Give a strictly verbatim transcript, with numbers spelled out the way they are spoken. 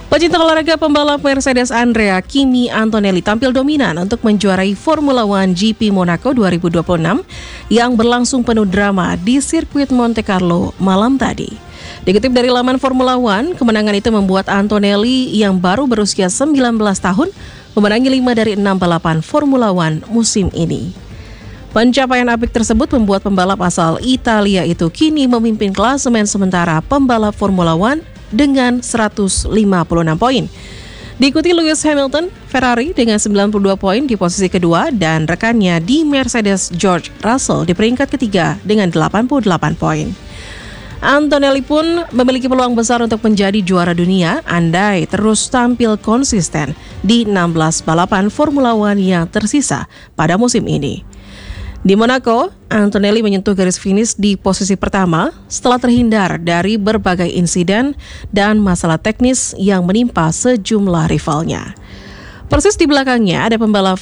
Pecinta olahraga pembalap Mercedes Andrea Kimi Antonelli tampil dominan untuk menjuarai Formula One G P Monaco dua ribu dua puluh enam yang berlangsung penuh drama di sirkuit Monte Carlo malam tadi. Dikutip dari laman Formula One, kemenangan itu membuat Antonelli yang baru berusia sembilan belas tahun memenangi lima dari enam balapan Formula One musim ini. Pencapaian apik tersebut membuat pembalap asal Italia itu kini memimpin klasemen sementara pembalap Formula One dengan seratus lima puluh enam poin. Diikuti Lewis Hamilton, Ferrari dengan sembilan puluh dua poin di posisi kedua dan rekannya di Mercedes George Russell di peringkat ketiga dengan delapan puluh delapan poin. Antonelli pun memiliki peluang besar untuk menjadi juara dunia andai terus tampil konsisten di enam belas balapan Formula One yang tersisa pada musim ini. Di Monaco, Antonelli menyentuh garis finish di posisi pertama setelah terhindar dari berbagai insiden dan masalah teknis yang menimpa sejumlah rivalnya. Persis di belakangnya ada pembalap